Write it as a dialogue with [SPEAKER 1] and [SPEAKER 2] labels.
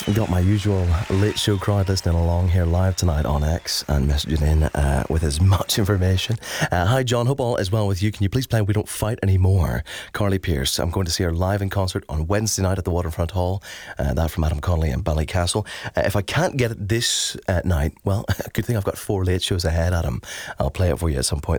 [SPEAKER 1] Got my usual late show crowd listening along here live tonight on X and messaging in with as much information. Hi John, hope all is well with you. Can you please play We Don't Fight Anymore? Carly Pearce. I'm going to see her live in concert on Wednesday night at the Waterfront Hall. That from Adam Connolly and Ballycastle. If I can't get it this night, well, good thing I've got 4 late shows ahead, Adam. I'll play it for you at some point